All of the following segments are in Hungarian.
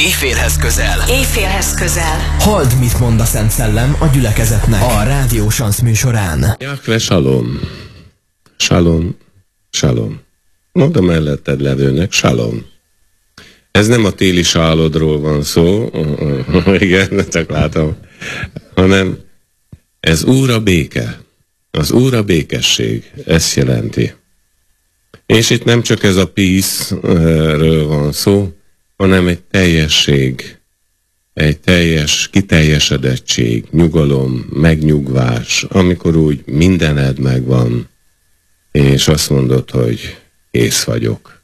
Éjfélhez közel. Éjfélhez közel. Halld, mit mond a Szent Szellem a gyülekezetnek a Rádió Sansz műsorán. Jahve Salom. Salom. Salom. Mondd a melletted levőnek, Salom. Ez nem a téli sálodról van szó, igen, csak látom, hanem ez Úr a béke. Az Úr a békesség, ezt jelenti. És itt nem csak ez a peace-ről van szó, hanem egy teljesség, egy teljes kiteljesedettség, nyugalom, megnyugvás, amikor úgy mindened megvan, és azt mondod, hogy kész vagyok.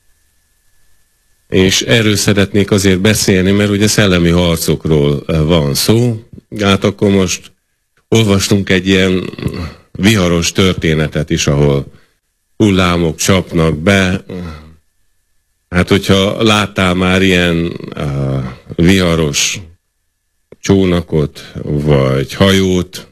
És erről szeretnék azért beszélni, mert ugye szellemi harcokról van szó. Hát akkor most olvastunk egy ilyen viharos történetet is, ahol hullámok csapnak be. Hát hogyha láttál már ilyen viharos csónakot, vagy hajót,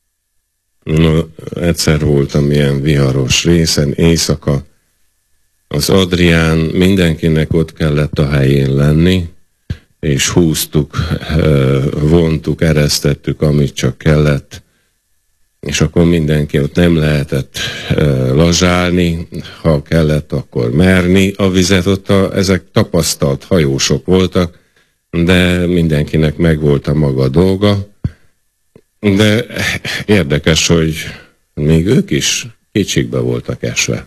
egyszer voltam ilyen viharos részen, éjszaka, az Adrián, mindenkinek ott kellett a helyén lenni, és húztuk, vontuk, eresztettük, amit csak kellett, és akkor mindenki ott nem lehetett lazsálni, ha kellett, akkor merni a vizet, ott ezek tapasztalt hajósok voltak, de mindenkinek megvolt a maga dolga, de érdekes, hogy még ők is kétségbe voltak esve.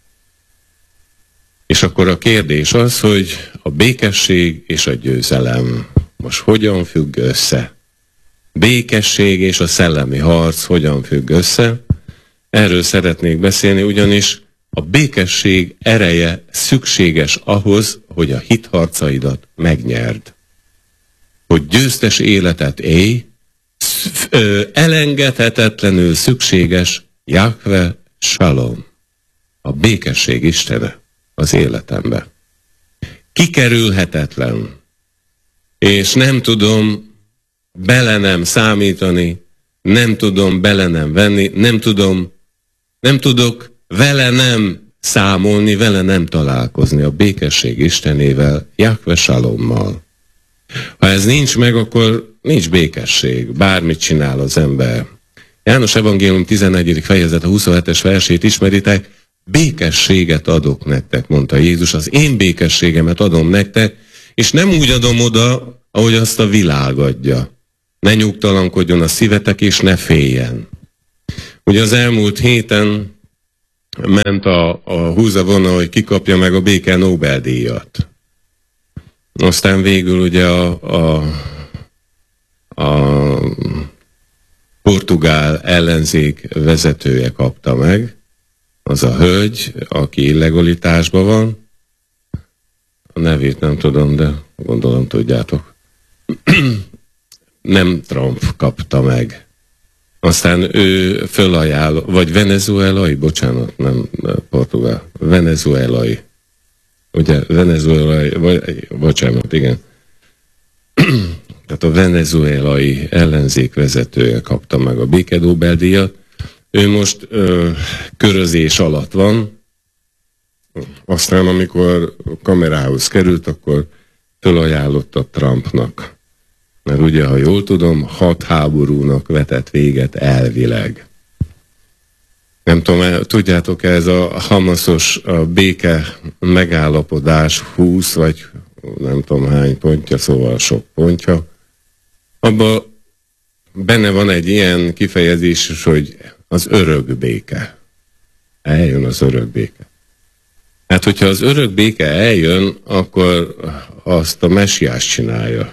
És akkor a kérdés az, hogy a békesség és a győzelem most hogyan függ össze? Békesség és a szellemi harc hogyan függ össze? Erről szeretnék beszélni, ugyanis a békesség ereje szükséges ahhoz, hogy a hitharcaidat megnyerd. Hogy győztes életet élj, elengedhetetlenül szükséges Jahve Salom, a békesség Istene az életembe. Kikerülhetetlen, és nem tudom bele nem számítani, nem tudom bele nem venni, nem tudok vele nem számolni, vele nem találkozni, a békesség Istenével, Jahve Salommal. Ha ez nincs meg, akkor nincs békesség, bármit csinál az ember. János Evangélium 11. fejezet, a 27-es versét ismeritek, békességet adok nektek, mondta Jézus, az én békességemet adom nektek, és nem úgy adom oda, ahogy azt a világ adja. Ne nyugtalankodjon a szívetek, és ne féljen. Ugye az elmúlt héten ment a húzavona, hogy kikapja meg a béke Nobel-díjat. Aztán végül ugye a portugál ellenzék vezetője kapta meg, az a hölgy, aki illegalitásban van. A nevét nem tudom, de gondolom tudjátok. Nem Trump kapta meg. Aztán ő fölajánl, vagy venezuelai, bocsánat, nem portugál, venezuelai. Ugye, venezuelai, bocsánat, igen. Tehát a venezuelai ellenzék vezetője kapta meg a béke Nobel-díjat. Ő most körözés alatt van. Aztán, amikor kamerához került, akkor fölajánlotta Trumpnak. Mert ugye, ha jól tudom, 6 háborúnak vetett véget elvileg. Nem tudom, tudjátok, ez a Hamasos béke megállapodás 20 vagy nem tudom hány pontja, szóval sok pontja. Abban benne van egy ilyen kifejezés, hogy az örök béke. Eljön az örök béke. Hát, hogyha az örök béke eljön, akkor azt a mesiás csinálja.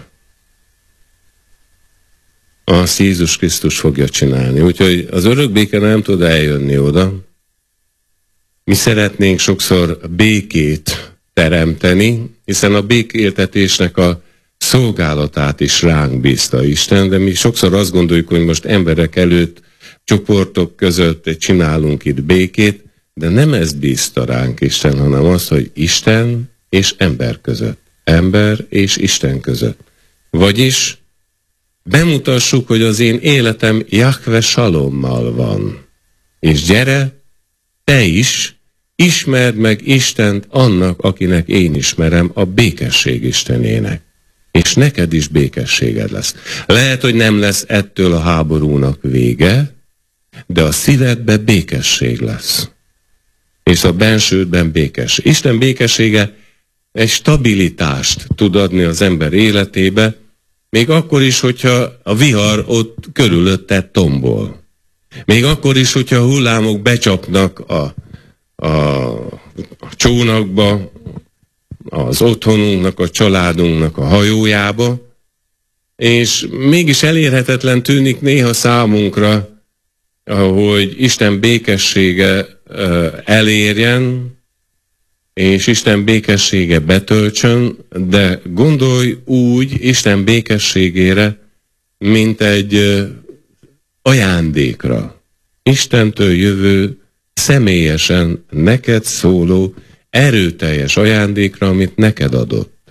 Azt Jézus Krisztus fogja csinálni. Úgyhogy az örök béke nem tud eljönni oda. Mi szeretnénk sokszor békét teremteni, hiszen a békéltetésnek a szolgálatát is ránk bízta Isten, de mi sokszor azt gondoljuk, hogy most emberek előtt, csoportok között csinálunk itt békét, de nem ezt bízta ránk Isten, hanem azt, hogy Isten és ember között. Ember és Isten között. Vagyis bemutassuk, hogy az én életem Jahve Salommal van. És gyere, te is ismerd meg Istent annak, akinek én ismerem, a békesség Istenének. és neked is békességed lesz. Lehet, hogy nem lesz ettől a háborúnak vége, de a szívedben békesség lesz. És a bensődben békesség. Isten békessége egy stabilitást tud adni az ember életébe, még akkor is, hogyha a vihar ott körülötte tombol. Még akkor is, hogyha a hullámok becsapnak a csónakba, az otthonunknak, a családunknak a hajójába, és mégis elérhetetlen tűnik néha számunkra, hogy Isten békessége elérjen, és Isten békessége betöltsön, de gondolj úgy Isten békességére, mint egy ajándékra. Istentől jövő, személyesen neked szóló, erőteljes ajándékra, amit neked adott.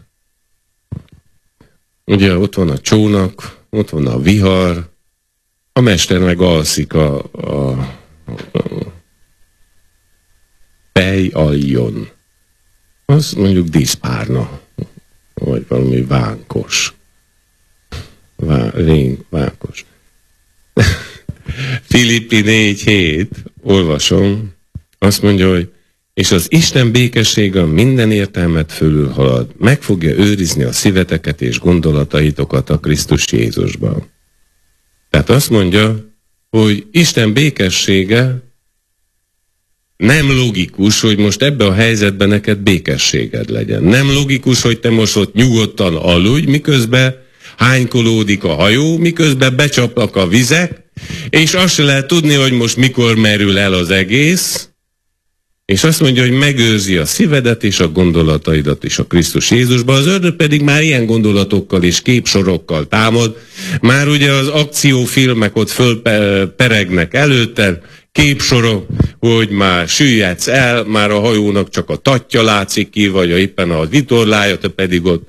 Ugye ott van a csónak, ott van a vihar, a mester meg alszik a pej aljon. Az mondjuk díszpárna, vagy valami vánkos. Vánkos. Filippi 4:7, olvasom, azt mondja, hogy és az Isten békessége minden értelmet fölülhalad, meg fogja őrizni a szíveteket és gondolataitokat a Krisztus Jézusban. Tehát azt mondja, hogy Isten békessége nem logikus, hogy most ebbe a helyzetben neked békességed legyen. Nem logikus, hogy te most ott nyugodtan aludj, miközben hánykolódik a hajó, miközben becsapnak a vizek, és azt se lehet tudni, hogy most mikor merül el az egész, és azt mondja, hogy megőrzi a szívedet és a gondolataidat is a Krisztus Jézusban. Az ördög pedig már ilyen gondolatokkal és képsorokkal támad. Már ugye az akciófilmek ott fölperegnek előtted, képsorok, hogy már süllyedsz el, már a hajónak csak a tatja látszik ki, vagy éppen a vitorlája, te pedig ott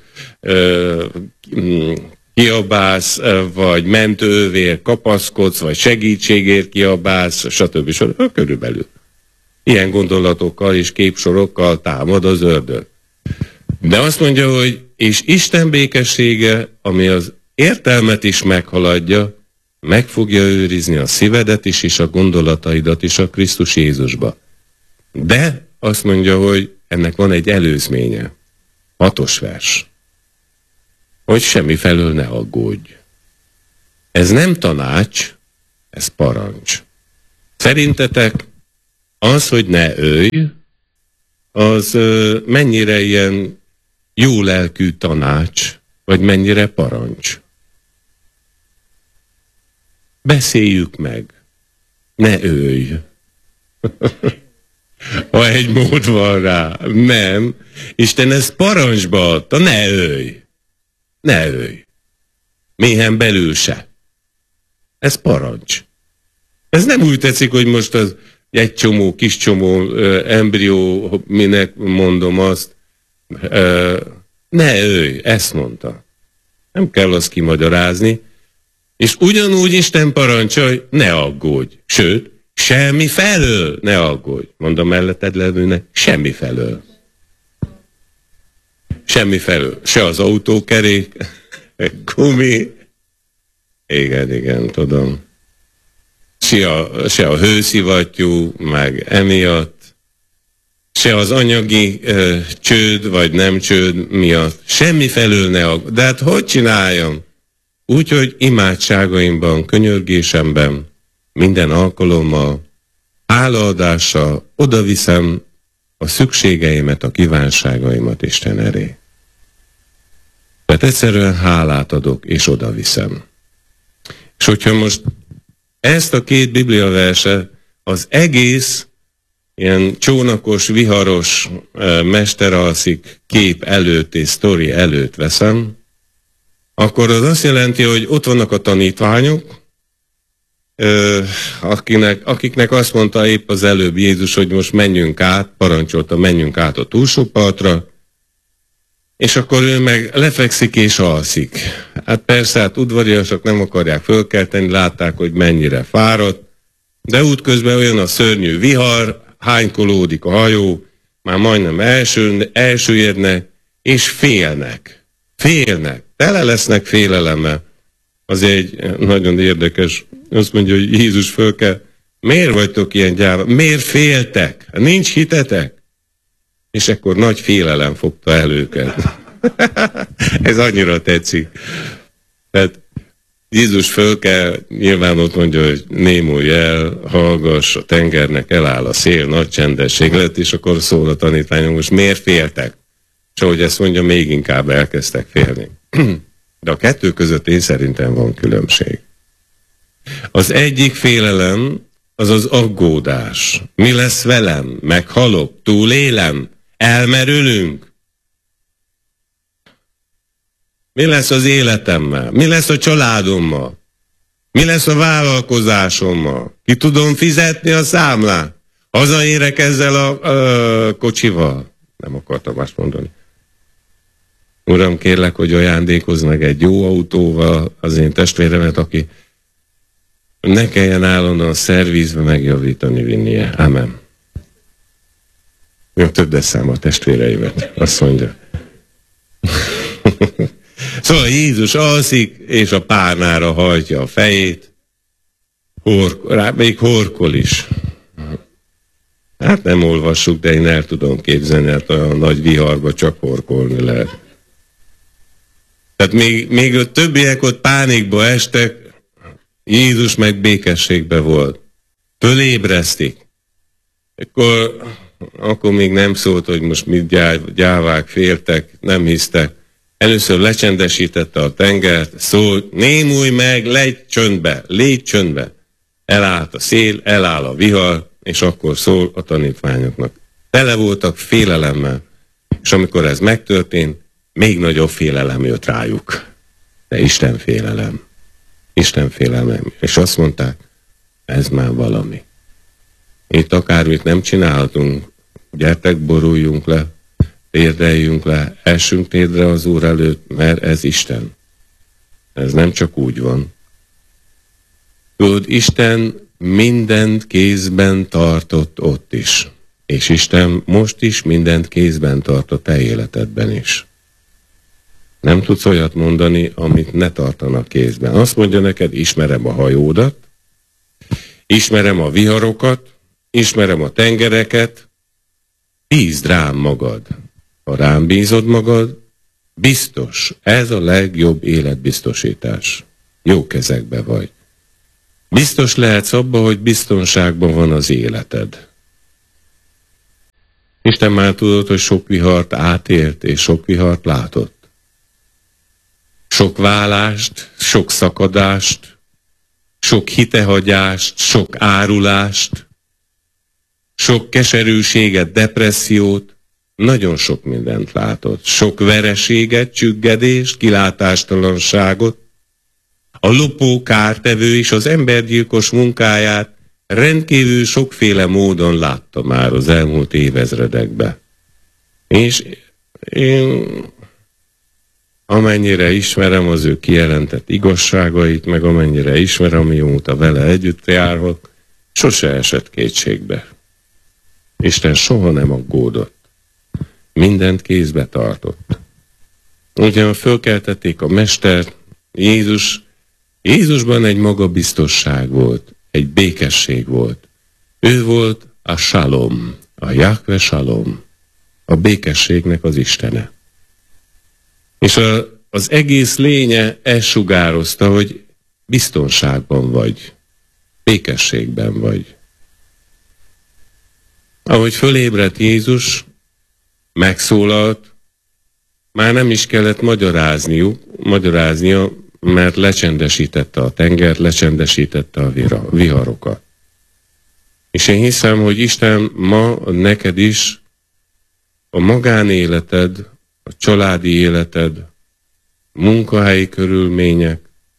kiabálsz, vagy mentővér kapaszkodsz, vagy segítségért kiabálsz, stb. Körülbelül. Ilyen gondolatokkal és képsorokkal támad az ördög. De azt mondja, hogy és Isten békessége, ami az értelmet is meghaladja, meg fogja őrizni a szívedet is, és a gondolataidat is a Krisztus Jézusba. De azt mondja, hogy ennek van egy előzménye. 6. vers. Hogy semmifelől ne aggódj. Ez nem tanács, ez parancs. Szerintetek az, hogy ne ölj, az mennyire ilyen jó lelkű tanács, vagy mennyire parancs? Beszéljük meg. Ne ölj. Ha egy mód van rá. Nem. Isten ezt parancsba adta. Ne ölj. Ne ölj. Méhen belül se. Ez parancs. Ez nem úgy tetszik, hogy most az egy csomó, kis csomó embrió, minek mondom azt. Ne ölj. Ezt mondta. Nem kell azt kimagyarázni. És ugyanúgy Isten parancsa, hogy ne aggódj. Sőt, semmi felől ne aggódj. Mondom melletted levőnek, semmi felől. Semmi felől. Se az autókerék, gumi. Igen, tudom. Se a hőszivattyú, meg emiatt. Se az anyagi csőd, vagy nem csőd miatt. Semmi felől ne aggódj. De hát hogy csináljam? Úgyhogy imádságaimban, könyörgésemben, minden alkalommal, hálaadással odaviszem a szükségeimet, a kívánságaimat Isten elé. Tehát egyszerűen hálát adok, és odaviszem. És hogyha most ezt a két bibliaverset, az egész ilyen csónakos, viharos, mesteralszik kép előtt és sztori előtt veszem, akkor az azt jelenti, hogy ott vannak a tanítványok, akiknek azt mondta épp az előbb Jézus, hogy most menjünk át, parancsolta, menjünk át a túlsó partra, és akkor ő meg lefekszik és alszik. Hát persze, hát udvariasak nem akarják fölkelteni, látták, hogy mennyire fáradt, de útközben olyan a szörnyű vihar, hánykolódik a hajó, már majdnem elsüllyednek, és félnek. tele lesznek félelemmel. Az egy nagyon érdekes, azt mondja, hogy Jézus föl kell, miért vagytok ilyen gyáva? Miért féltek? Nincs hitetek? És akkor nagy félelem fogta el őket. Ez annyira tetszik. Tehát Jézus föl kell, nyilván ott mondja, hogy némulj el, hallgass, a tengernek eláll a szél, nagy csendesség lett, és akkor szól a tanítványok, most miért féltek? És ahogy ezt mondja, még inkább elkezdtek félni. De a kettő között én szerintem van különbség. Az egyik félelem az az aggódás. Mi lesz velem? Meghalok? Túlélem? Elmerülünk? Mi lesz az életemmel? Mi lesz a családommal? Mi lesz a vállalkozásommal? Ki tudom fizetni a számlát? Hazaérek ezzel a kocsival? Nem akartam azt mondani. Uram, kérlek, hogy ajándékozz meg egy jó autóval az én testvéremet, aki ne kelljen állandóan szervizbe megjavítani, vinnie. Amen. Jó, több szám a testvéreimet, azt mondja. Szóval Jézus alszik, és a párnára hajtja a fejét, még horkol is. Hát nem olvassuk, de én el tudom képzelni, hát olyan nagy viharba csak horkolni lehet. Tehát még a többiek ott pánikba estek, Jézus meg békességbe volt. Fölébresztik. Akkor még nem szólt, hogy most mit gyávák, féltek, nem hisztek. Először lecsendesítette a tengert, szólt, némulj meg, légy csöndbe. Elállt a szél, eláll a vihar, és akkor szól a tanítványoknak. Tele voltak félelemmel, és amikor ez megtörtént, még nagyobb félelem jött rájuk. De Isten félelem. Isten félelem. És azt mondták, ez már valami. Itt akármit nem csinálhatunk, gyertek, boruljunk le, térdeljünk le, essünk térdre az Úr előtt, mert ez Isten. Ez nem csak úgy van. Tudod, Isten mindent kézben tartott ott is. És Isten most is mindent kézben tart a te életedben is. Nem tudsz olyat mondani, amit ne tartanak kézben. Azt mondja neked, ismerem a hajódat, ismerem a viharokat, ismerem a tengereket, bízd rám magad. Ha rám bízod magad, biztos, ez a legjobb életbiztosítás. Jó kezekbe vagy. Biztos lehetsz abban, hogy biztonságban van az életed. Isten már tudod, hogy sok vihart átélt, és sok vihart látott. Sok válást, sok szakadást, sok hitehagyást, sok árulást, sok keserűséget, depressziót, nagyon sok mindent látott. Sok vereséget, csüggedést, kilátástalanságot. A lopó, kártevő és az embergyilkos munkáját rendkívül sokféle módon látta már az elmúlt évezredekben. És én amennyire ismerem az ő kijelentett igazságait, meg amennyire ismerem, amióta vele együtt járok, sose esett kétségbe. Isten soha nem aggódott. Mindent kézbe tartott. Ugyan fölkeltették a mestert, Jézusban egy magabiztosság volt, egy békesség volt. Ő volt a Salom, a Jahve Salom, a békességnek az Istene. És az egész lénye ezt sugározta, hogy biztonságban vagy, békességben vagy. Ahogy fölébredt Jézus, megszólalt, már nem is kellett magyaráznia, mert lecsendesítette a tengert, lecsendesítette a viharokat. És én hiszem, hogy Isten ma neked is a magánéleted, a családi életed, munkahelyi körülmények,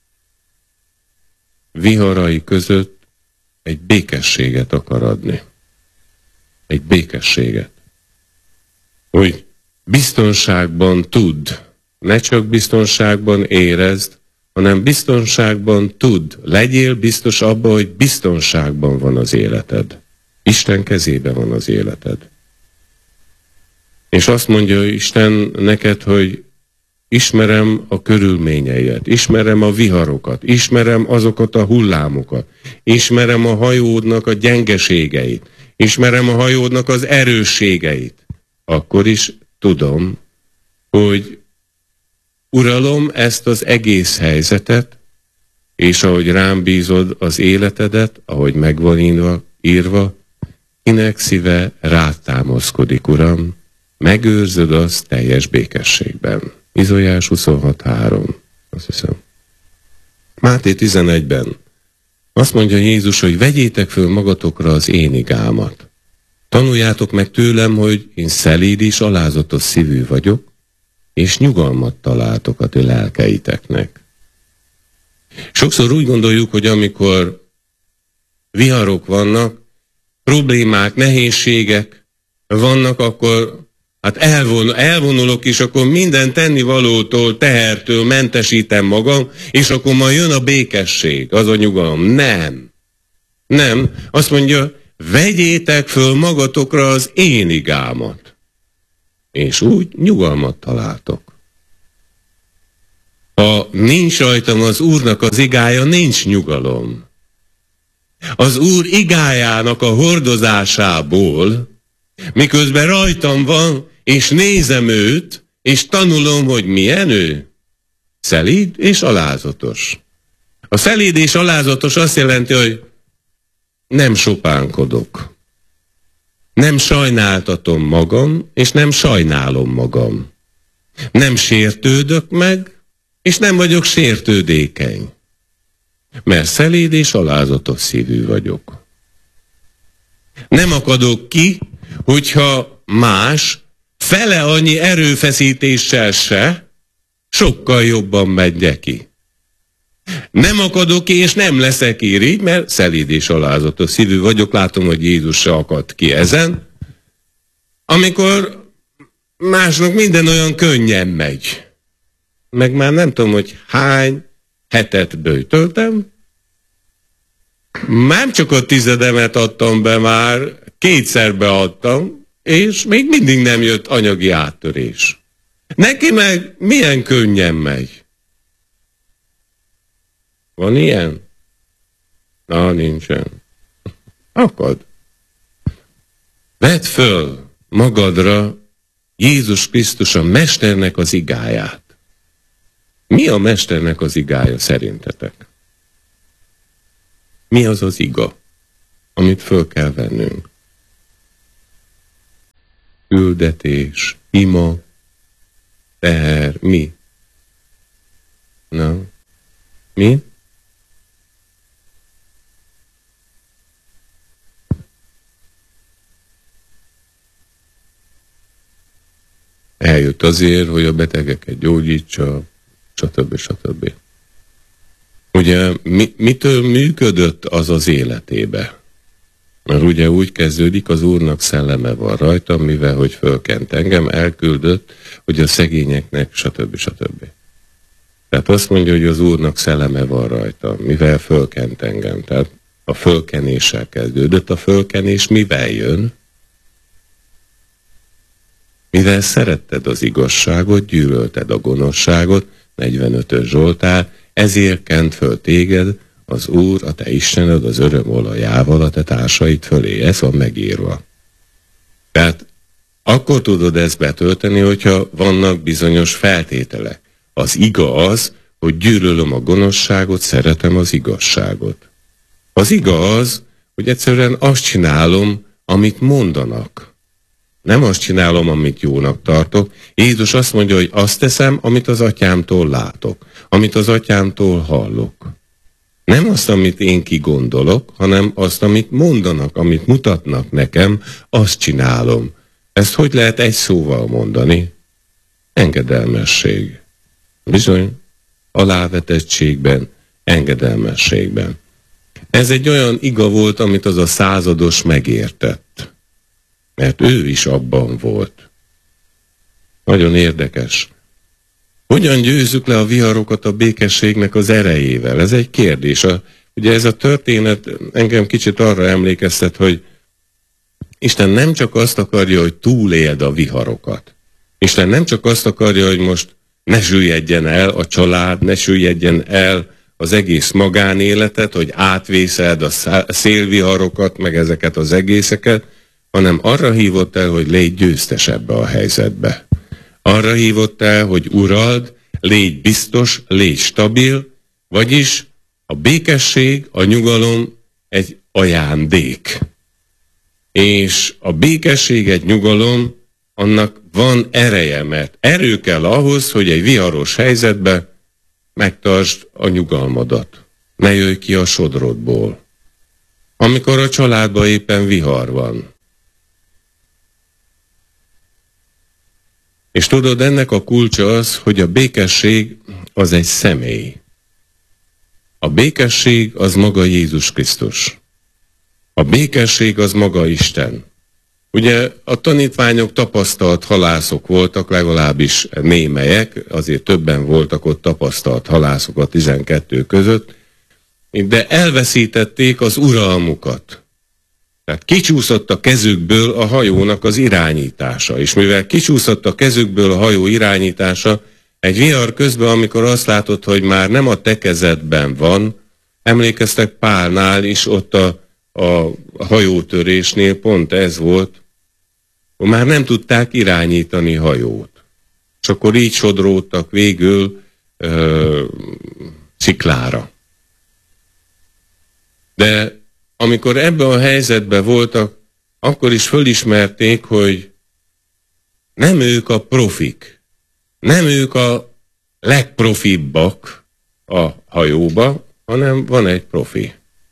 viharai között egy békességet akar adni. Egy békességet. Hogy biztonságban tudd, ne csak biztonságban érezd, hanem biztonságban tudd, legyél biztos abban, hogy biztonságban van az életed. Isten kezében van az életed. És azt mondja Isten neked, hogy ismerem a körülményeidet, ismerem a viharokat, ismerem azokat a hullámokat, ismerem a hajódnak a gyengeségeit, ismerem a hajódnak az erősségeit, akkor is tudom, hogy uralom ezt az egész helyzetet, és ahogy rám bízod az életedet, ahogy meg van írva, kinek szíve rád támaszkodik, Uram, megőrzöd azt teljes békességben. Izaiás 26:3, azt hiszem. Máté 11-ben azt mondja Jézus, hogy vegyétek föl magatokra az én igámat. Tanuljátok meg tőlem, hogy én szelíd és alázatos szívű vagyok, és nyugalmat találtok a ti lelkeiteknek. Sokszor úgy gondoljuk, hogy amikor viharok vannak, problémák, nehézségek vannak, akkor hát elvonulok, és akkor minden tennivalótól, tehertől mentesítem magam, és akkor majd jön a békesség, az a nyugalom. Nem. Azt mondja, vegyétek föl magatokra az én igámat, és úgy nyugalmat találtok. Ha nincs rajtam az Úrnak az igája, nincs nyugalom. Az Úr igájának a hordozásából, miközben rajtam van, és nézem őt, és tanulom, hogy milyen ő. Szelíd és alázatos. A szelíd és alázatos azt jelenti, hogy nem sopánkodok. Nem sajnáltatom magam, és nem sajnálom magam. Nem sértődök meg, és nem vagyok sértődékeny. Mert szelíd és alázatos szívű vagyok. Nem akadok ki, hogyha más fele annyi erőfeszítéssel se sokkal jobban megy neki. Nem akadok ki, és nem leszek irigy, mert szelíd és alázatos szívű vagyok. Látom, hogy Jézus se akad ki ezen. Amikor másnak minden olyan könnyen megy. Meg már nem tudom, hogy hány hetet böjtöltem. Nem csak a 10 adtam be már, 2-szer beadtam, és még mindig nem jött anyagi áttörés. Neki meg milyen könnyen megy. Van ilyen? Na, nincsen. Akad. Vedd föl magadra Jézus Krisztus a Mesternek az igáját. Mi a Mesternek az igája szerintetek? Mi az az iga, amit föl kell vennünk? Küldetés, ima, teher, mi? Na, mi? Eljött azért, hogy a betegeket gyógyítsa, stb. Ugye mitől működött az az életébe? Mert ugye úgy kezdődik, az Úrnak szelleme van rajtam, mivel hogy fölkent engem, elküldött, hogy a szegényeknek, stb. Tehát azt mondja, hogy az Úrnak szelleme van rajtam, mivel fölkent engem. Tehát a fölkenéssel kezdődött. A fölkenés mivel jön? Mivel szeretted az igazságot, gyűlölted a gonoszságot, 45-ös Zsoltár, ezért kent föl téged az Úr, a te Istened, az öröm olajával a te társaid fölé. Ez van megírva. Tehát akkor tudod ezt betölteni, hogyha vannak bizonyos feltételek. Az iga az, hogy gyűlölöm a gonoszságot, szeretem az igazságot. Az iga az, hogy egyszerűen azt csinálom, amit mondanak. Nem azt csinálom, amit jónak tartok. Jézus azt mondja, hogy azt teszem, amit az atyámtól látok, amit az atyámtól hallok. Nem azt, amit én kigondolok, hanem azt, amit mondanak, amit mutatnak nekem, azt csinálom. Ezt hogy lehet egy szóval mondani? Engedelmesség. Bizony, alávetettségben, engedelmességben. Ez egy olyan iga volt, amit az a százados megértett. Mert ő is abban volt. Nagyon érdekes. Hogyan győzzük le a viharokat a békességnek az erejével? Ez egy kérdés. Ugye ez a történet engem kicsit arra emlékeztet, hogy Isten nem csak azt akarja, hogy túléld a viharokat. Isten nem csak azt akarja, hogy most ne süllyedjen el a család, ne süllyedjen el az egész magánéletet, hogy átvészeld a szélviharokat, meg ezeket az egészeket, hanem arra hívott el, hogy légy győztes ebbe a helyzetbe. Arra hívott el, hogy urald, légy biztos, légy stabil, vagyis a békesség, a nyugalom egy ajándék. És a békesség, egy nyugalom, annak van ereje, mert erő kell ahhoz, hogy egy viharos helyzetbe megtartsd a nyugalmadat. Ne jöjj ki a sodrodból. Amikor a családban éppen vihar van. És tudod, ennek a kulcsa az, hogy a békesség az egy személy. A békesség az maga Jézus Krisztus. A békesség az maga Isten. Ugye a tanítványok tapasztalt halászok voltak, legalábbis némelyek, azért többen voltak ott tapasztalt halászok a 12 között, de elveszítették az uralmukat. Tehát kicsúszott a kezükből a hajónak az irányítása, és mivel kicsúszott a kezükből a hajó irányítása, egy vihar közben, amikor azt látod, hogy már nem a te kezedben van, emlékeztek Pálnál is ott a hajótörésnél pont ez volt, hogy már nem tudták irányítani hajót. És akkor így sodródtak végül sziklára. De amikor ebben a helyzetben voltak, akkor is fölismerték, hogy nem ők a profik, nem ők a legprofibbak a hajóba, hanem van egy profi.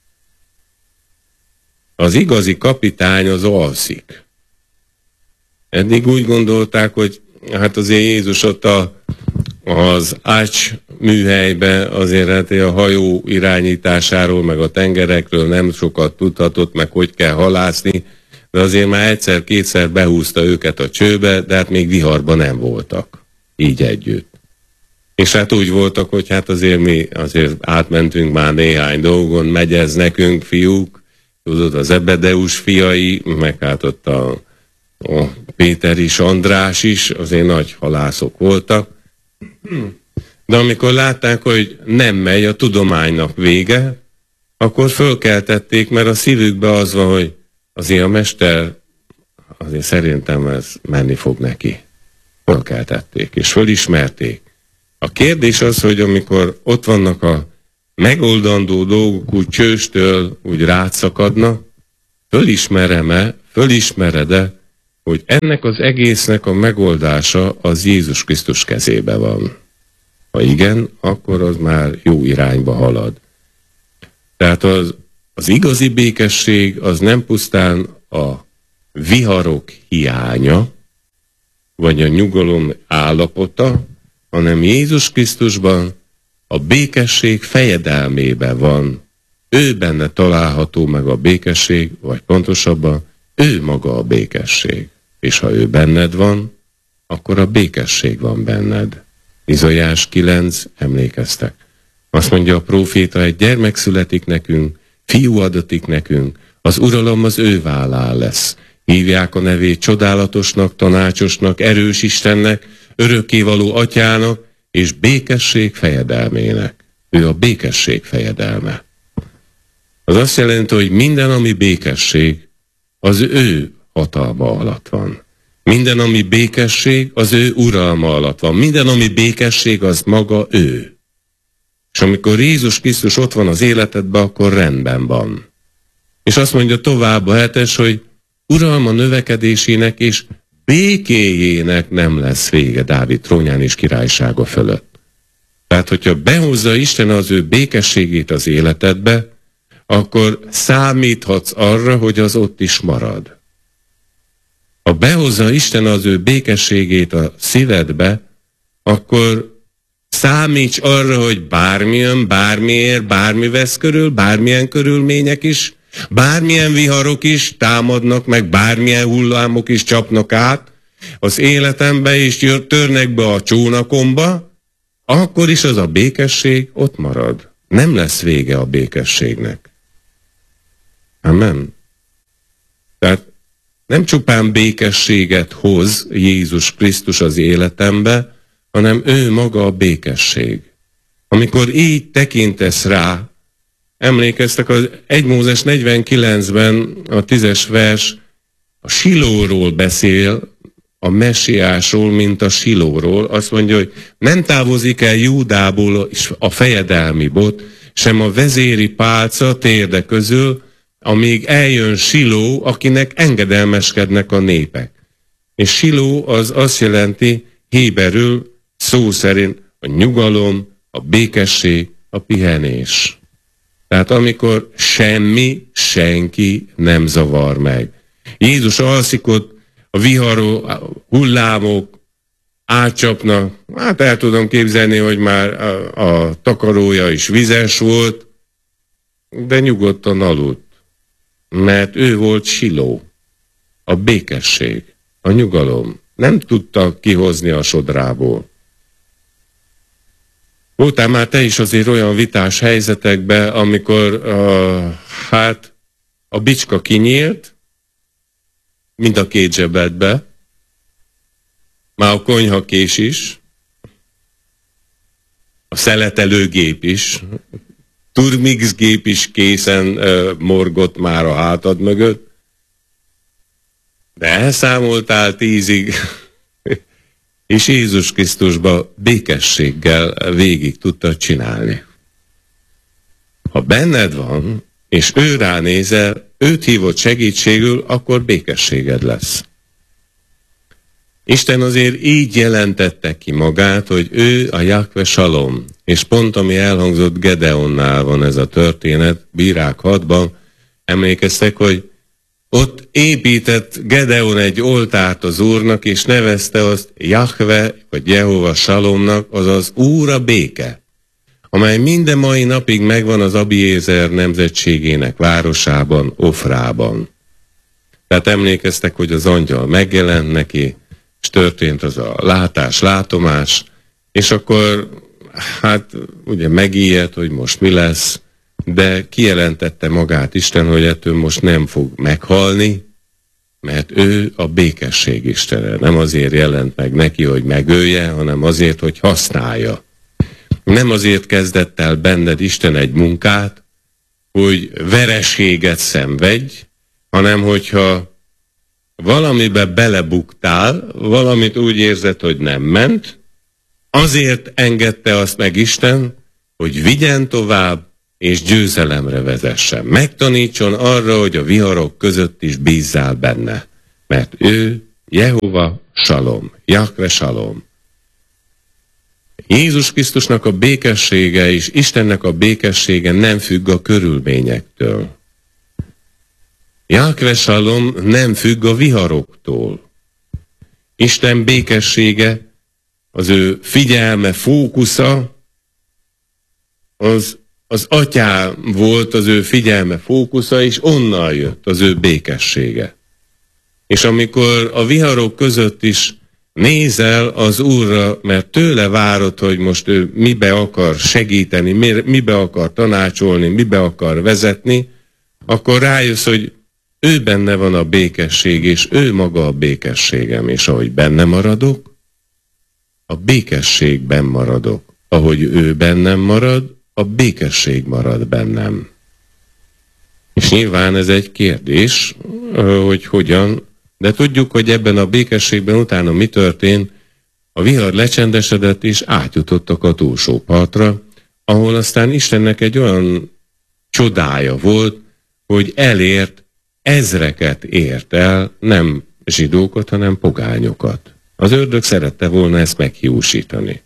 Az igazi kapitány az alszik. Eddig úgy gondolták, hogy hát azért Jézus ott az ács műhelybe azért hát a hajó irányításáról, meg a tengerekről nem sokat tudhatott, meg hogy kell halászni, de azért már egyszer-kétszer behúzta őket a csőbe, de hát még viharban nem voltak. Így együtt. És hát úgy voltak, hogy hát azért mi azért átmentünk már néhány dolgon, megy ez nekünk, fiúk, tudod, az Ebedeus fiai, meg hát ott a Péter is, András is, azért nagy halászok voltak. De amikor látták, hogy nem megy a tudománynak vége, akkor fölkeltették, mert a szívükbe az van, hogy azért a mester, azért szerintem ez menni fog neki. Fölkeltették, és fölismerték. A kérdés az, hogy amikor ott vannak a megoldandó dolgok úgy csőstől, úgy rátszakadnak, fölismered-e, hogy ennek az egésznek a megoldása az Jézus Krisztus kezébe van. Ha igen, akkor az már jó irányba halad. Tehát az igazi békesség az nem pusztán a viharok hiánya, vagy a nyugalom állapota, hanem Jézus Krisztusban a békesség fejedelmében van. Ő benne található meg a békesség, vagy pontosabban, ő maga a békesség. És ha ő benned van, akkor a békesség van benned. Izaiás 9, emlékeztek. Azt mondja a próféta, egy gyermek születik nekünk, fiú adatik nekünk, az uralom az ő vállán lesz. Hívják a nevét csodálatosnak, tanácsosnak, erős Istennek, örökkévaló atyának, és békesség fejedelmének. Ő a békesség fejedelme. Az azt jelenti, hogy minden, ami békesség, az ő hatalma alatt van. Minden, ami békesség, az ő uralma alatt van. Minden, ami békesség, az maga ő. És amikor Jézus Krisztus ott van az életedben, akkor rendben van. És azt mondja tovább a 7-es, hogy uralma növekedésének és békéjének nem lesz vége Dávid trónján és királysága fölött. Tehát, hogyha behozza Isten az ő békességét az életedbe, akkor számíthatsz arra, hogy az ott is marad. Ha behozza Isten az ő békességét a szívedbe, akkor számíts arra, hogy bármilyen, bármiért, bármi vesz körül, bármilyen körülmények is, bármilyen viharok is támadnak, meg bármilyen hullámok is csapnak át az életembe, és törnek be a csónakomba, akkor is az a békesség ott marad. Nem lesz vége a békességnek. Amen. Tehát nem csupán békességet hoz Jézus Krisztus az életembe, hanem ő maga a békesség. Amikor így tekintesz rá, emlékeztek, az 1 Mózes 49-ben a 10. vers a Silóról beszél, a messiásról, mint a Silóról. Azt mondja, hogy nem távozik el Júdából a fejedelmi bot, sem a vezéri pálca térde közül, amíg eljön Siló, akinek engedelmeskednek a népek. És Siló az azt jelenti héberül, szó szerint a nyugalom, a békesség, a pihenés. Tehát amikor semmi, senki nem zavar meg. Jézus alszik ott, a viharó hullámok átcsapnak, hát el tudom képzelni, hogy már a takarója is vizes volt, de nyugodtan aludt, mert ő volt Siló, a békesség, a nyugalom. Nem tudta kihozni a sodrából. Voltál már te is azért olyan vitás helyzetekben, amikor a bicska kinyílt, mind a 2 zsebedbe, már a konyhakés is, a szeletelőgép is, turmix gép is készen morgott már a hátad mögött, de elszámoltál 10-ig, és Jézus Krisztusba békességgel végig tudtad csinálni. Ha benned van, és ő ránézel, őt hívott segítségül, akkor békességed lesz. Isten azért így jelentette ki magát, hogy ő a Jahve Salom, és pont ami elhangzott Gedeonnál van ez a történet, Bírák 6-ban, emlékeztek, hogy ott épített Gedeon egy oltárt az Úrnak, és nevezte azt Jahve, vagy Jehova Salomnak, azaz Úr a béke, amely minden mai napig megvan az Abiézer nemzetségének városában, Ofrában. Tehát emlékeztek, hogy az angyal megjelent neki, és történt az a látás-látomás, és akkor hát ugye megijedt, hogy most mi lesz, de kijelentette magát Isten, hogy ettől most nem fog meghalni, mert ő a békesség istene. Nem azért jelent meg neki, hogy megölje, hanem azért, hogy használja. Nem azért kezdett el benned Isten egy munkát, hogy vereséget szenvedj, hanem hogyha valamibe belebuktál, valamit úgy érzed, hogy nem ment, azért engedte azt meg Isten, hogy vigyen tovább, és győzelemre vezessen. Megtanítson arra, hogy a viharok között is bízzál benne. Mert ő Jehova Salom, Jahve Salom. Jézus Krisztusnak a békessége és Istennek a békessége nem függ a körülményektől. Jahve Salom nem függ a viharoktól. Isten békessége, az ő figyelme, fókusza, az atyám volt az ő figyelme, fókusza, és onnan jött az ő békessége. És amikor a viharok között is nézel az Úrra, mert tőle várod, hogy most ő mibe akar segíteni, mibe akar tanácsolni, mibe akar vezetni, akkor rájössz, hogy ő benne van a békesség, és ő maga a békességem, és ahogy benne maradok, a békességben maradok. Ahogy ő bennem marad, a békesség marad bennem. És nyilván ez egy kérdés, hogy hogyan, de tudjuk, hogy ebben a békességben utána mi történt, a vihar lecsendesedett, és átjutottak a túlsó partra, ahol aztán Istennek egy olyan csodája volt, hogy elért, ezreket ért el, nem zsidókat, hanem pogányokat. Az ördög szerette volna ezt meghiúsítani.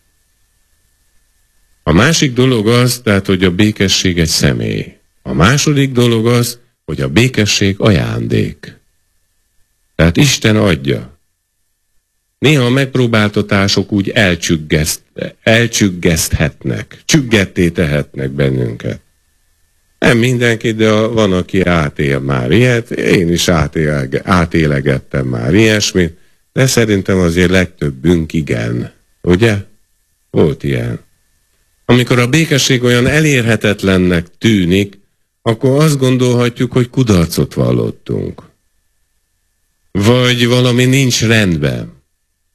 A másik dolog az, tehát, hogy a békesség egy személy. A második dolog az, hogy a békesség ajándék. Tehát Isten adja. Néha a megpróbáltatások úgy elcsüggeszthetnek, csüggetté tehetnek bennünket. Nem mindenki, de van, aki átél már ilyet. Én is átélegettem már ilyesmit, de szerintem azért legtöbbünk igen. Ugye? Volt ilyen. Amikor a békesség olyan elérhetetlennek tűnik, akkor azt gondolhatjuk, hogy kudarcot vallottunk. Vagy valami nincs rendben.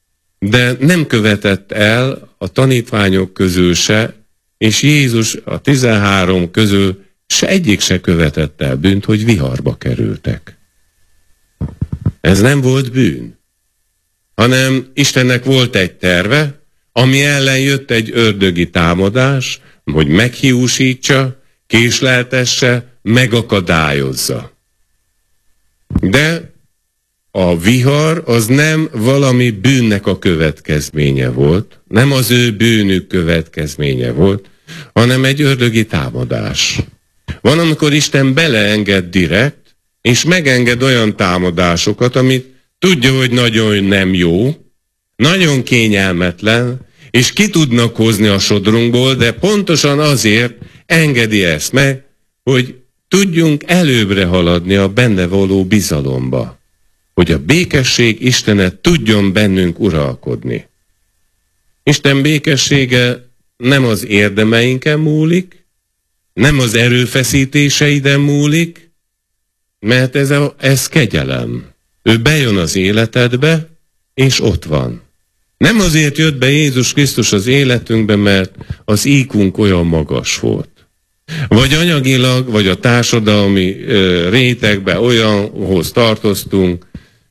de nem követett el a tanítványok közül se, és Jézus a 13 közül egyik se követett el bűnt, hogy viharba kerültek. Ez nem volt bűn, hanem Istennek volt egy terve, ami ellen jött egy ördögi támadás, hogy meghiúsítsa, késleltesse, megakadályozza. De a vihar az nem valami bűnnek a következménye volt, nem az ő bűnük következménye volt, hanem egy ördögi támadás. Van, amikor Isten beleenged direkt, és megenged olyan támadásokat, amit tudja, hogy nagyon nem jó, nagyon kényelmetlen, és ki tudnak hozni a sodrunkból, de pontosan azért engedi ezt meg, hogy tudjunk előbbre haladni a benne való bizalomba, hogy a békesség Istene tudjon bennünk uralkodni. Isten békessége nem az érdemeinken múlik, nem az erőfeszítéseiden múlik, mert ez kegyelem. Ő bejön az életedbe, és ott van. Nem azért jött be Jézus Krisztus az életünkbe, mert az IQ-nk olyan magas volt. Vagy anyagilag, vagy a társadalmi rétegbe olyanhoz tartoztunk,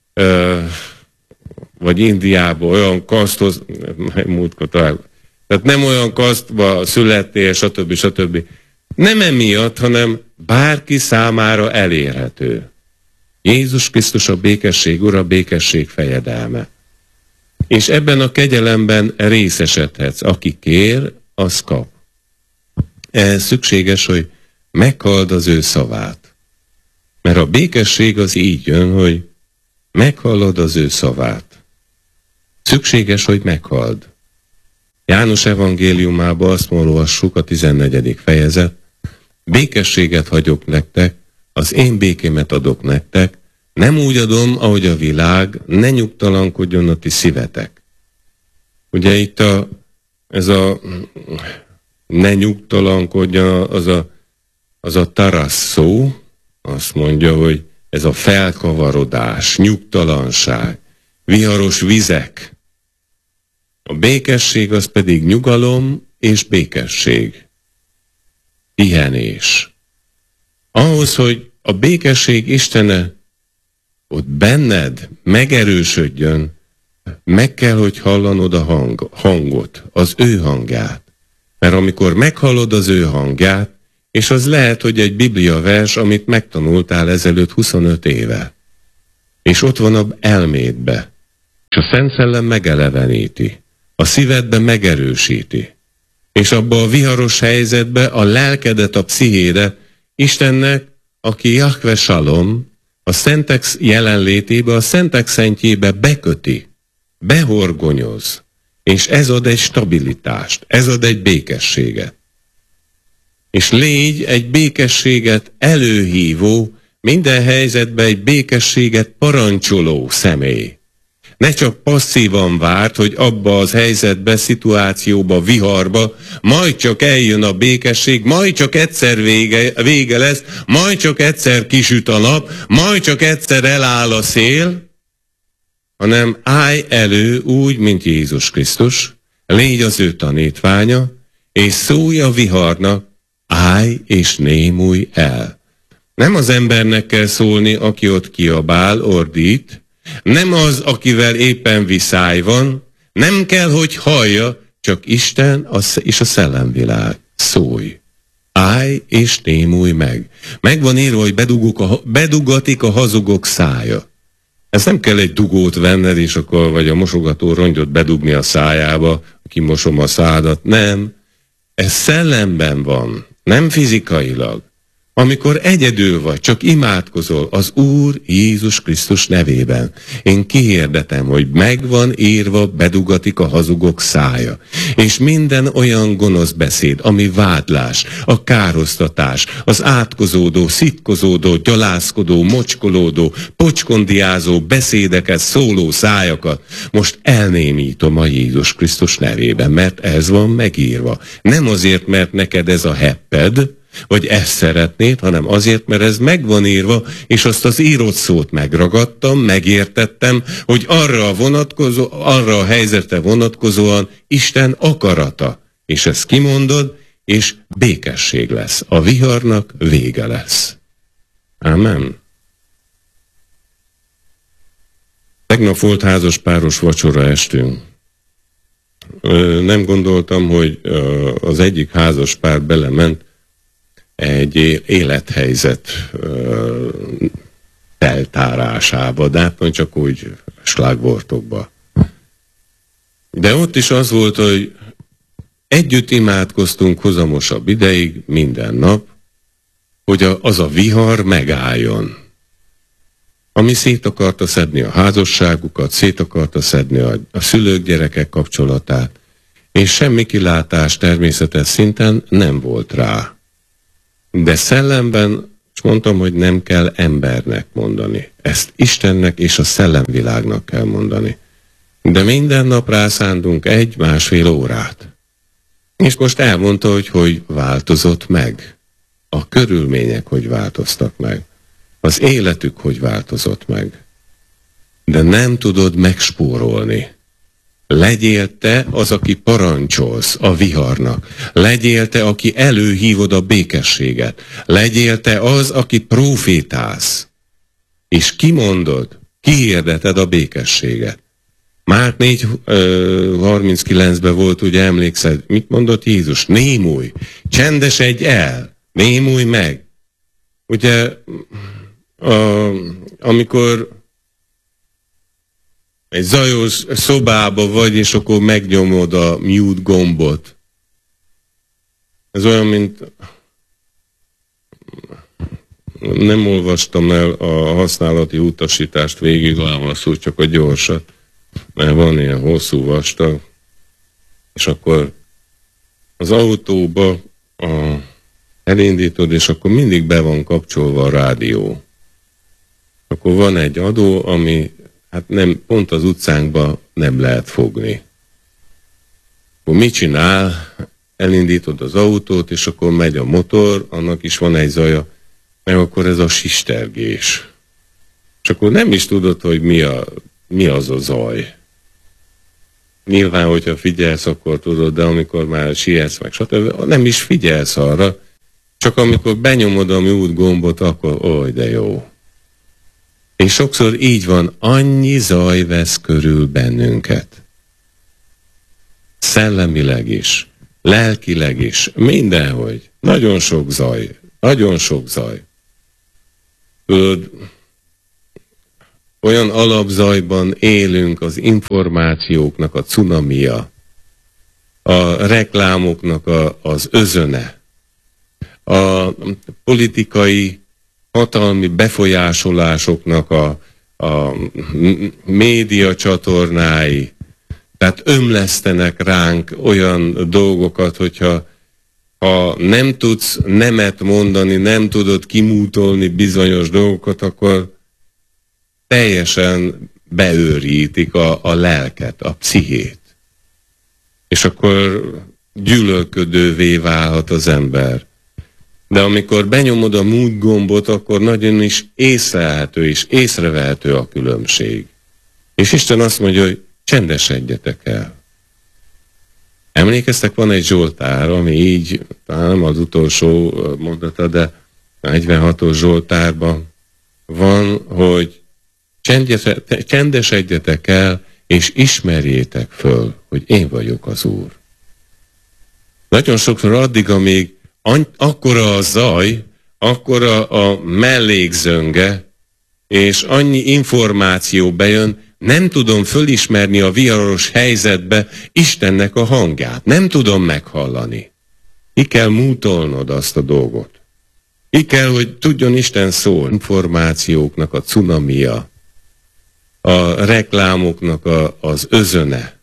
vagy Indiába olyan kaszthoz, tehát nem olyan kasztba születtél, stb. Nem emiatt, hanem bárki számára elérhető. Jézus Krisztus a békesség ura, a békesség fejedelme. És ebben a kegyelemben részesedhetsz. Aki kér, az kap. Ehhez szükséges, hogy meghalld az ő szavát. Mert a békesség az így jön, hogy meghallod az ő szavát. Szükséges, hogy meghalld. János evangéliumában azt olvassuk, a 14. fejezet, békességet hagyok nektek, az én békémet adok nektek, nem úgy adom, ahogy a világ, ne nyugtalankodjon a ti szívetek. Ugye itt ez a ne nyugtalankodjon, az a tarasz szó, azt mondja, hogy ez a felkavarodás, nyugtalanság, viharos vizek. A békesség az pedig nyugalom és békesség. Pihenés. Ahhoz, hogy a békesség Istene ott benned megerősödjön, meg kell, hogy hallanod a hangot, az ő hangját. Mert amikor meghallod az ő hangját, és az lehet, hogy egy bibliavers, amit megtanultál ezelőtt 25 éve, és ott van a elmédbe, és a Szent Szellem megeleveníti, a szívedbe megerősíti, és abba a viharos helyzetbe a lelkedet, a pszichédet Istennek, aki Jahve Salom, a szentek jelenlétébe, a szentek szentjébe beköti, behorgonyoz, és ez ad egy stabilitást, ez ad egy békességet. És légy egy békességet előhívó, minden helyzetben egy békességet parancsoló személy. Ne csak passzívan várt, hogy abba az helyzetbe, szituációba, viharba, majd csak eljön a békesség, majd csak egyszer vége lesz, majd csak egyszer kisüt a nap, majd csak egyszer eláll a szél, hanem állj elő úgy, mint Jézus Krisztus, légy az ő tanítványa, és szólj a viharnak, állj és némulj el. Nem az embernek kell szólni, aki ott kiabál, ordít, nem az, akivel éppen viszály van, nem kell, hogy hallja, csak Isten és a szellemvilág. Szólj! Állj és némulj meg. Meg van írva, hogy bedugatik a hazugok szája. Ez nem kell egy dugót venned, és akkor vagy a mosogató rongyot bedugni a szájába, kimosom a szádat. Nem. Ez szellemben van, nem fizikailag. Amikor egyedül vagy, csak imádkozol az Úr Jézus Krisztus nevében. Én kihirdetem, hogy megvan írva, bedugatik a hazugok szája. És minden olyan gonosz beszéd, ami vádlás, a károsztatás, az átkozódó, szitkozódó, gyalázkodó, mocskolódó, pocskondiázó beszédeket, szóló szájakat, most elnémítom a Jézus Krisztus nevében, mert ez van megírva. Nem azért, mert neked ez a hepped, vagy ezt szeretnéd, hanem azért, mert ez meg van írva, és azt az írott szót megragadtam, megértettem, hogy arra a helyzetre vonatkozóan Isten akarata. És ezt kimondod, és békesség lesz. A viharnak vége lesz. Ámen. Tegnap volt házaspáros vacsora estünk. Nem gondoltam, hogy az egyik házaspár belement egy élethelyzet feltárásába, de hát csak úgy slágvortokba. De ott is az volt, hogy együtt imádkoztunk hozamosabb ideig, minden nap, hogy az a vihar megálljon. Ami szét akarta szedni a házasságukat, szét akarta szedni a szülők-gyerekek kapcsolatát, és semmi kilátás természetes szinten nem volt rá. De szellemben, és mondtam, hogy nem kell embernek mondani. Ezt Istennek és a szellemvilágnak kell mondani. De minden nap rászántunk 1-1,5 órát. És most elmondta, hogy változott meg. A körülmények hogy változtak meg. Az életük hogy változott meg. De nem tudod megspórolni. Legyél te az, aki parancsolsz a viharnak. Legyél te, aki előhívod a békességet. Legyél te az, aki profétálsz. És kimondod, kihirdeted a békességet. Márk 4:39-ben volt, ugye emlékszed, mit mondott Jézus? Némulj, csendesedj el, némulj meg. Ugye, amikor egy zajos szobába vagy, és akkor megnyomod a mute gombot. Ez olyan, mint... Nem olvastam el a használati utasítást végig, válaszul csak a gyorsat, mert van ilyen hosszú vastag, és akkor az autóba elindítod, és akkor mindig be van kapcsolva a rádió. Akkor van egy adó, ami hát nem, pont az utcánkban nem lehet fogni. Akkor mit csinál? Elindítod az autót, és akkor megy a motor, annak is van egy zaja, meg akkor ez a sistergés. És akkor nem is tudod, hogy mi az a zaj. Nyilván, hogyha figyelsz, akkor tudod, de amikor már sietsz meg, stb. Nem is figyelsz arra, csak amikor benyomod a mute gombot, akkor oly, de jó. És sokszor így van, annyi zaj vesz körül bennünket. Szellemileg is, lelkileg is, mindenhogy. Nagyon sok zaj, nagyon sok zaj. Tudod, olyan alapzajban élünk, az információknak a cunamia, a reklámoknak az özöne, a politikai hatalmi befolyásolásoknak a média csatornái, tehát ömlesztenek ránk olyan dolgokat, hogyha nem tudsz nemet mondani, nem tudod kimútolni bizonyos dolgokat, akkor teljesen beőrítik a lelket, a pszichét. És akkor gyűlölködővé válhat az ember. De amikor benyomod a mute gombot, akkor nagyon is észlelhető és észrevehető a különbség. És Isten azt mondja, hogy csendesedjetek el. Emlékeztek, van egy Zsoltár, ami így, talán nem az utolsó mondata, de 46-os Zsoltárban van, hogy csendesedjetek el, és ismerjétek föl, hogy én vagyok az Úr. Nagyon sokszor addig, amíg akkora a zaj, akkora a mellékzönge, és annyi információ bejön, nem tudom fölismerni a viharos helyzetbe Istennek a hangját. Nem tudom meghallani. Ki kell mútolnod azt a dolgot. Ki kell, hogy tudjon Isten szólni. Információknak a cunamia, a reklámoknak az özöne,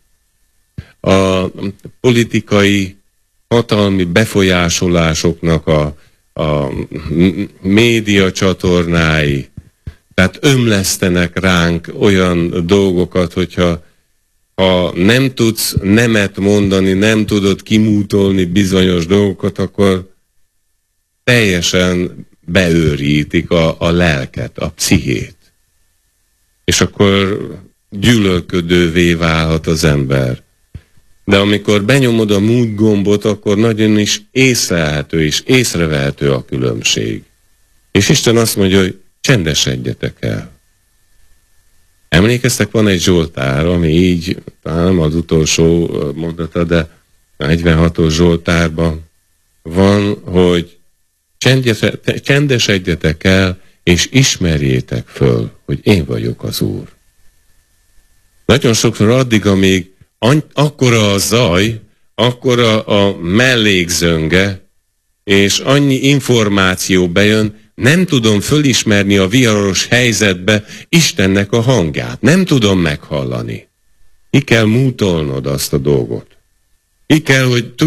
a politikai hatalmi befolyásolásoknak a média csatornái, tehát ömlesztenek ránk olyan dolgokat, hogyha nem tudsz nemet mondani, nem tudod kimútolni bizonyos dolgokat, akkor teljesen beőrítik a lelket, a pszichét. És akkor gyűlölködővé válhat az ember. De amikor benyomod a mute gombot, akkor nagyon is észlelhető és észrevehető a különbség. És Isten azt mondja, hogy csendesedjetek el. Emlékeztek, van egy Zsoltár, ami így, nem az utolsó mondata, de 46-os Zsoltárban van, hogy csendesedjetek el, és ismerjétek föl, hogy én vagyok az Úr. Nagyon sokszor addig, amíg akkora a zaj, akkora a mellékzönge, és annyi információ bejön, nem tudom fölismerni a viharos helyzetbe Istennek a hangját. Nem tudom meghallani. Ki kell mútolnod azt a dolgot. Ki kell, hogy